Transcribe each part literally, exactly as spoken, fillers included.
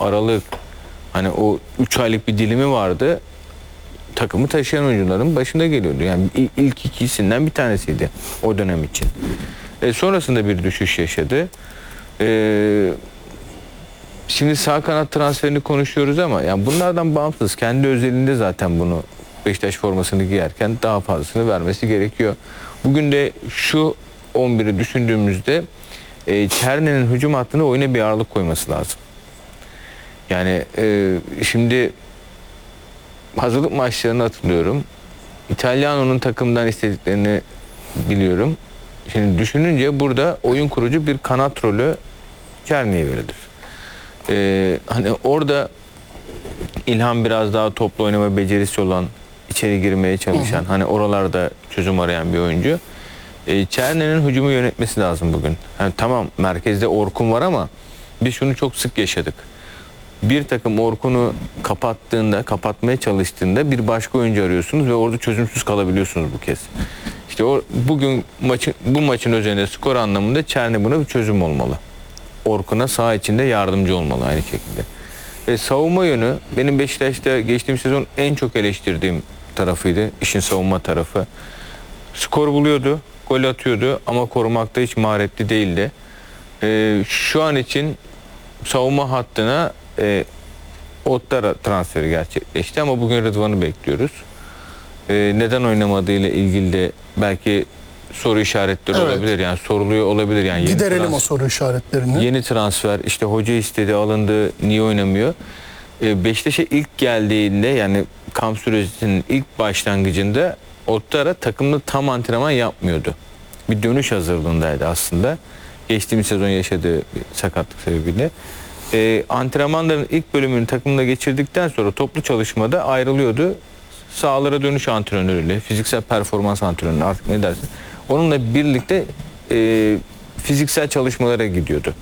Aralık, hani o üç aylık bir dilimi vardı. Takımı taşıyan oyuncuların başında geliyordu. Yani ilk ikisinden bir tanesiydi o dönem için. E, sonrasında bir düşüş yaşadı. E, şimdi sağ kanat transferini konuşuyoruz ama yani bunlardan bağımsız kendi özelinde zaten bunu Beşiktaş formasını giyerken daha fazlasını vermesi gerekiyor. Bugün de şu on biri düşündüğümüzde e, Çerne'nin hücum hattına oyuna bir ağırlık koyması lazım. Yani e, şimdi hazırlık maçlarını hatırlıyorum. İtalyano'nun takımdan istediklerini biliyorum. Şimdi düşününce burada oyun kurucu bir kanat rolü Çerne'ye verilir. Ee, hani orada İlhan biraz daha toplu oynama becerisi olan, içeri girmeye çalışan, hı hı. hani oralarda çözüm arayan bir oyuncu. Ee, Çerne'nin hücumu yönetmesi lazım bugün. Yani tamam merkezde Orkun var ama biz şunu çok sık yaşadık. Bir takım Orkun'u kapattığında, kapatmaya çalıştığında bir başka oyuncu arıyorsunuz ve orada çözümsüz kalabiliyorsunuz bu kez. İşte o bugün maçın bu maçın özelinde skor anlamında Çerni buna bir çözüm olmalı. Orkun'a saha içinde yardımcı olmalı aynı şekilde. Ve savunma yönü benim Beşiktaş'ta geçtiğim sezon en çok eleştirdiğim tarafıydı. İşin savunma tarafı. Skor buluyordu, gol atıyordu ama korumakta hiç maharetli değildi. Ee, şu an için savunma hattına e, Ottara transferi gerçekleşti ama bugün Rıdvan'ı bekliyoruz. E, neden oynamadığıyla ilgili de belki soru işaretleri evet. olabilir. Yani soruluyor olabilir. Yani giderelim yeni o soru işaretlerini. Yeni transfer, işte hoca istedi, alındı, niye oynamıyor? E, Beşiktaş'a ilk geldiğinde yani kamp sürecinin ilk başlangıcında Ottara takımda tam antrenman yapmıyordu. Bir dönüş hazırlığındaydı aslında. Geçtiğimiz sezon yaşadığı sakatlık sebebiyle. E, antrenmanların ilk bölümünü takımda geçirdikten sonra toplu çalışmada ayrılıyordu. Sahalara dönüş antrenörüyle, fiziksel performans antrenörü artık ne dersin? Onunla birlikte e, fiziksel çalışmalara gidiyordu.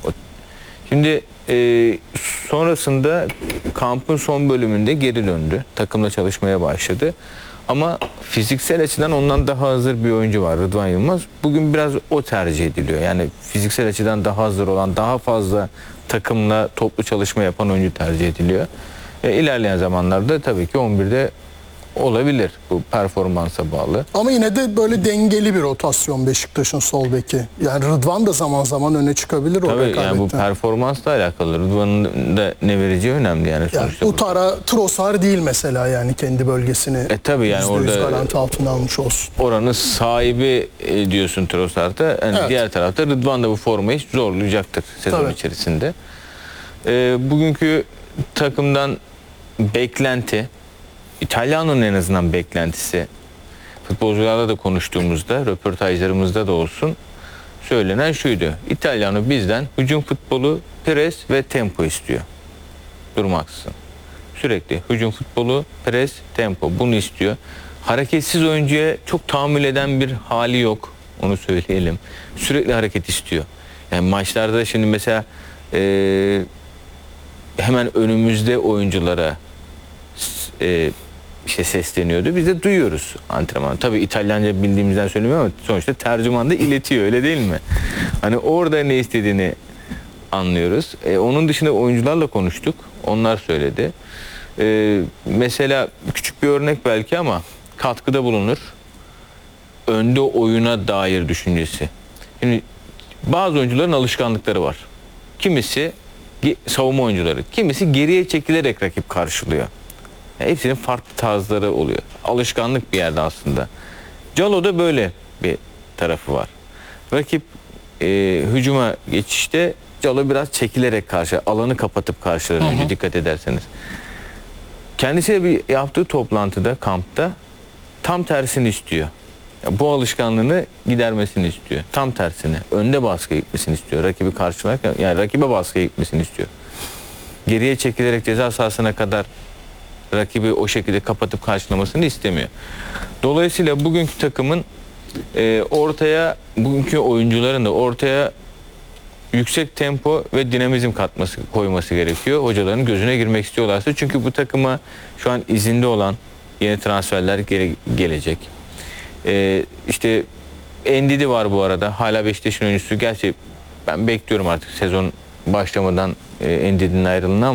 Şimdi e, sonrasında kampın son bölümünde geri döndü. Takımla çalışmaya başladı. Ama fiziksel açıdan ondan daha hazır bir oyuncu var, Rıdvan Yılmaz. Bugün biraz o tercih ediliyor. Yani fiziksel açıdan daha hazır olan, daha fazla takımla toplu çalışma yapan oyuncu tercih ediliyor. E, ilerleyen zamanlarda tabii ki on birde olabilir. Bu performansa bağlı. Ama yine de böyle dengeli bir rotasyon Beşiktaş'ın sol beki. Yani Rıdvan da zaman zaman öne çıkabilir o rekabette. Tabii yani bu performansla alakalı. Rıdvan'ın da ne vereceği önemli yani. yani Utara, Trossard değil mesela yani kendi bölgesini. E tabii yani orada garanti altına almış olsun. Oranın sahibi diyorsun Trossard'a. Yani evet. Diğer tarafta Rıdvan da bu formayı zorlayacaktır sezon tabii. içerisinde. E, bugünkü takımdan beklenti, İtalyano'nun en azından beklentisi, futbolcularla da konuştuğumuzda, röportajlarımızda da olsun, söylenen şuydu. İtalyano bizden hücum futbolu, pres ve tempo istiyor. Durmaksızın. Sürekli hücum futbolu, pres, tempo bunu istiyor. Hareketsiz oyuncuya çok tahammül eden bir hali yok. Onu söyleyelim. Sürekli hareket istiyor. Yani maçlarda şimdi mesela e, hemen önümüzde oyunculara e, işte sesleniyordu. Biz de duyuyoruz antrenman. Tabii İtalyanca bildiğimizden söylemiyorum ama sonuçta tercüman da iletiyor, öyle değil mi? Hani orada ne istediğini anlıyoruz. E, onun dışında oyuncularla konuştuk. Onlar söyledi. E, mesela küçük bir örnek belki ama katkıda bulunur. Önde oyuna dair düşüncesi. Şimdi bazı oyuncuların alışkanlıkları var. Kimisi savunma oyuncuları, kimisi geriye çekilerek rakip karşılıyor. Yani hepsinin farklı tarzları oluyor. Alışkanlık bir yerde aslında. Calo'da böyle bir tarafı var. Rakip e, hücuma geçişte Calo biraz çekilerek karşı, alanı kapatıp karşılar önce dikkat ederseniz. Kendisiyle bir yaptığı toplantıda, kampta tam tersini istiyor. Yani bu alışkanlığını gidermesini istiyor. Tam tersini. Önde baskıya gitmesini istiyor. Rakibi karşılarken, yani rakibe baskıya gitmesini istiyor. Geriye çekilerek ceza sahasına kadar rakibi o şekilde kapatıp karşılamasını istemiyor. Dolayısıyla bugünkü takımın e, ortaya, bugünkü oyuncuların da ortaya yüksek tempo ve dinamizm katması, koyması gerekiyor. Hocaların gözüne girmek istiyorlarsa. Çünkü bu takıma şu an izinde olan yeni transferler gele, gelecek. E, işte Endidi var bu arada. Hala Beşiktaş'ın oyuncusu. Gerçi ben bekliyorum artık sezon başlamadan e, Endidi'nin ayrılığını.